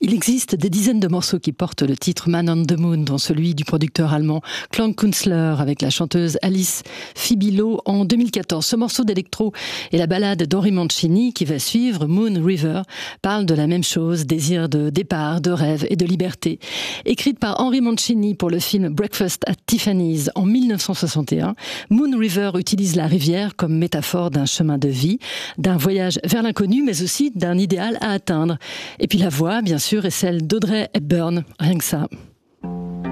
Il existe des dizaines de morceaux qui portent le titre Man on the Moon, dont celui du producteur allemand Klangkünstler avec la chanteuse Alice Fibilo en 2014. Ce morceau d'électro et la ballade d'Henry Mancini qui va suivre, Moon River, parle de la même chose, désir de départ, de rêve et de liberté. Écrite par Henry Mancini pour le film Breakfast at Tiffany's en 1961, Moon River utilise la rivière comme métaphore d'un chemin de vie, d'un voyage vers l'inconnu, mais aussi d'un idéal à atteindre. Et puis la voix, bien sûr, est celle d'Audrey Hepburn, rien que ça.